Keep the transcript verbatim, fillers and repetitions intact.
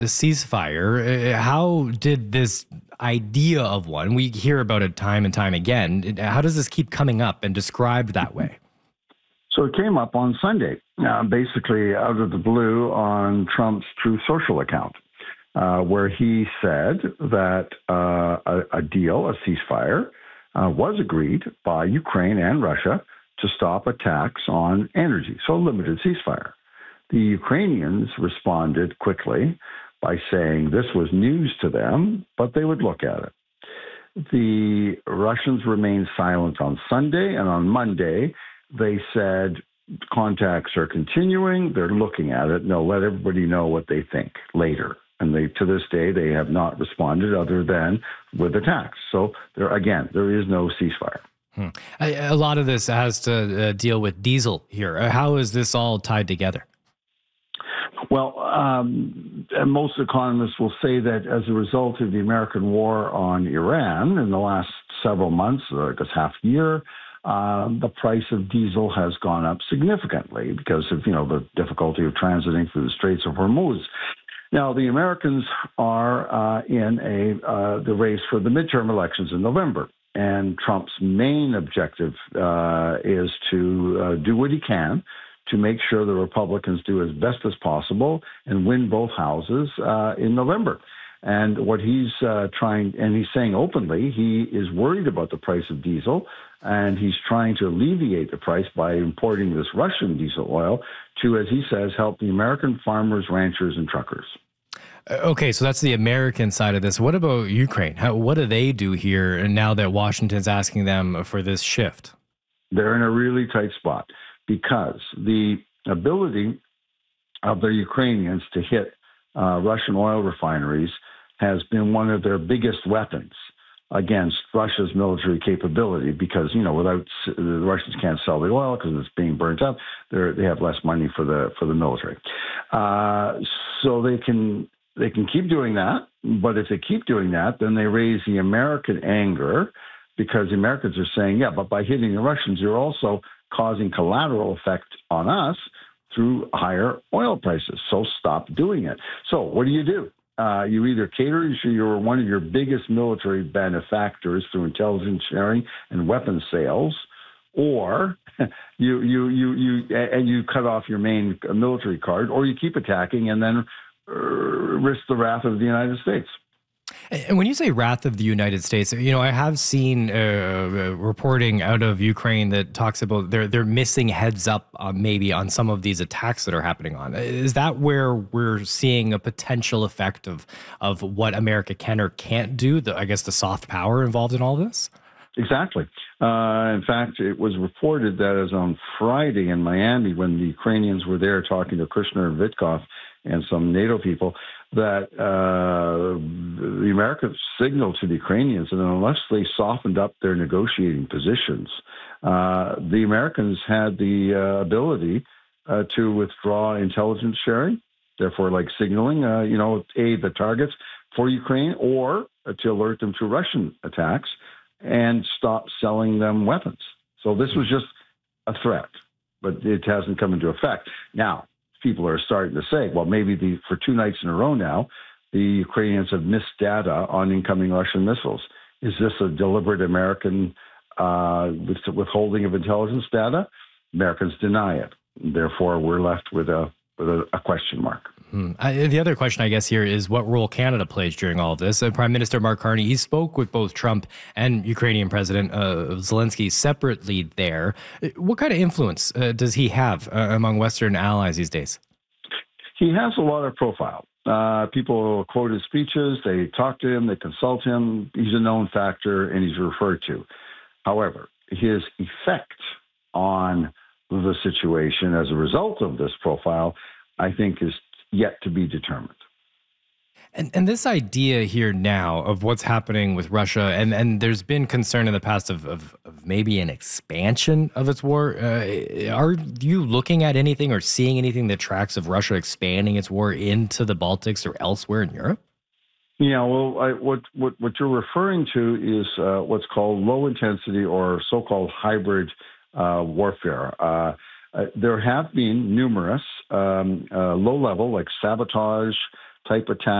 a ceasefire. Uh, How did this idea of one, we hear about it time and time again, how does this keep coming up and described that way? So it came up on Sunday, uh, basically out of the blue on Trump's Truth Social account, uh, where he said that uh, a, a deal, a ceasefire, uh, was agreed by Ukraine and Russia to stop attacks on energy, so a limited ceasefire. The Ukrainians responded quickly by saying this was news to them, but they would look at it. The Russians remained silent on Sunday, and on Monday, they said contacts are continuing. They're looking at it, and they'll let everybody know what they think later. And they, to this day, they have not responded other than with attacks. So there, again, there is no ceasefire. Hmm. A, a lot of this has to uh, deal with diesel here. Uh, How is this all tied together? Well, um, and most economists will say that as a result of the American war on Iran in the last several months, or I guess half a year, uh, the price of diesel has gone up significantly because of, you know, the difficulty of transiting through the Straits of Hormuz. Now, the Americans are uh, in a uh, the race for the midterm elections in November. And Trump's main objective uh, is to uh, do what he can to make sure the Republicans do as best as possible and win both houses uh, in November. And what he's uh, trying, and he's saying openly, he is worried about the price of diesel, and he's trying to alleviate the price by importing this Russian diesel oil to, as he says, help the American farmers, ranchers, and truckers. Okay, so that's the American side of this. What about Ukraine? How, what do they do here now that Washington's asking them for this shift? They're in a really tight spot because the ability of the Ukrainians to hit uh, Russian oil refineries has been one of their biggest weapons against Russia's military capability because, you know, without the Russians can't sell the oil because it's being burnt up. They they have less money for the for the military. Uh, so they can they can keep doing that. But if they keep doing that, then they raise the American anger because the Americans are saying, yeah, but by hitting the Russians, you're also causing collateral effect on us through higher oil prices. So stop doing it. So what do you do? Uh, you either cater to your one of your biggest military benefactors through intelligence sharing and weapons sales, or you you you you and you cut off your main military card, or you keep attacking and then uh, risk the wrath of the United States. And when you say wrath of the United States, you know, I have seen uh, reporting out of Ukraine that talks about they're they're missing heads up uh, maybe on some of these attacks that are happening on. Is that where we're seeing a potential effect of of what America can or can't do? The, I guess the soft power involved in all this? Exactly. Uh, in fact, it was reported that as on Friday in Miami, when the Ukrainians were there talking to Kushner and Vitkov and some NATO people, that uh, the Americans signaled to the Ukrainians that unless they softened up their negotiating positions, uh, the Americans had the uh, ability uh, to withdraw intelligence sharing, therefore, like signaling, uh, you know, A, the targets for Ukraine, or uh, to alert them to Russian attacks and stop selling them weapons. So this was just a threat, but it hasn't come into effect. Now, people are starting to say, well, maybe the, for two nights in a row now, the Ukrainians have missed data on incoming Russian missiles. Is this a deliberate American uh, withholding of intelligence data? Americans deny it. Therefore, we're left with a with a, a question mark. Hmm. I, the other question, I guess, here is what role Canada plays during all of this. Uh, Prime Minister Mark Carney, he spoke with both Trump and Ukrainian President uh, Zelensky separately there. Uh, What kind of influence uh, does he have uh, among Western allies these days? He has a lot of profile. Uh, people quote his speeches, they talk to him, they consult him. He's a known factor and he's referred to. However, his effect on the situation as a result of this profile, I think, is yet to be determined. And and this idea here now of what's happening with Russia, and, and there's been concern in the past of, of, of maybe an expansion of its war. Uh, are you looking at anything or seeing anything that tracks of Russia expanding its war into the Baltics or elsewhere in Europe? Yeah, well, I, what, what what you're referring to is uh, what's called low intensity or so-called hybrid uh, warfare. Uh, uh, there have been numerous um, uh, low level, like sabotage, type attack.